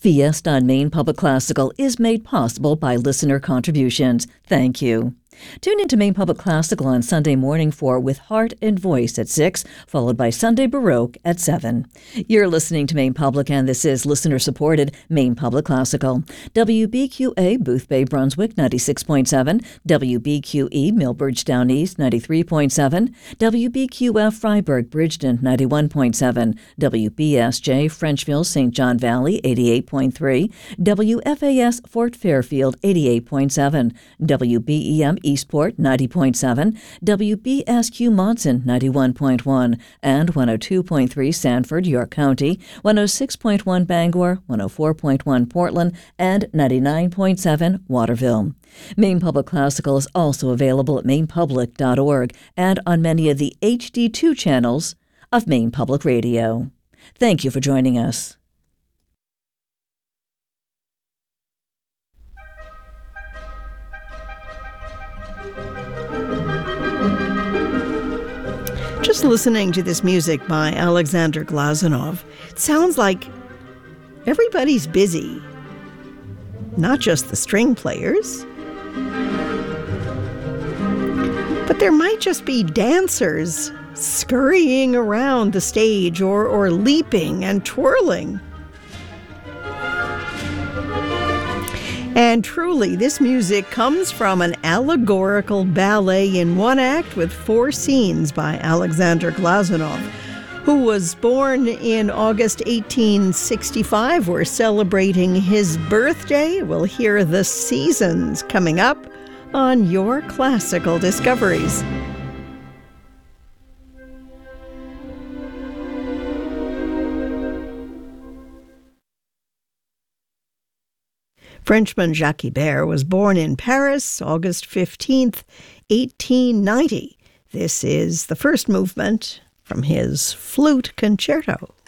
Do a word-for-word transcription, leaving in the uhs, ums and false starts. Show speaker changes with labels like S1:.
S1: Fiesta on Maine Public Classical is made possible by listener contributions. Thank you. Tune into Maine Public Classical on Sunday morning for With Heart and Voice at six, followed by Sunday Baroque at seven. You're listening to Maine Public, and this is listener-supported Maine Public Classical. W B Q A, Boothbay, Brunswick, ninety-six point seven. W B Q E, Millbridge Down East, ninety-three point seven. W B Q F, Freiburg, Bridgeton, ninety-one point seven. W B S J, Frenchville, Saint John Valley, eighty-eight point three. W F A S, Fort Fairfield, eighty-eight point seven. W B E M, Eastport, ninety point seven, W B S Q Monson, ninety-one point one, and one oh two point three Sanford, York County, one oh six point one Bangor, one oh four point one Portland, and ninety-nine point seven Waterville. Maine Public Classical is also available at maine public dot org and on many of the H D two channels of Maine Public Radio. Thank you for joining us.
S2: Just listening to this music by Alexander Glazunov, it sounds like everybody's busy. Not just the string players, but there might just be dancers scurrying around the stage or, or leaping and twirling. And truly, this music comes from an allegorical ballet in one act with four scenes by Alexander Glazunov, who was born in August eighteen sixty-five. We're celebrating his birthday. We'll hear The Seasons coming up on Your Classical Discoveries. Frenchman Jacques Ibert was born in Paris, August fifteenth, eighteen ninety. This is the first movement from his Flute Concerto.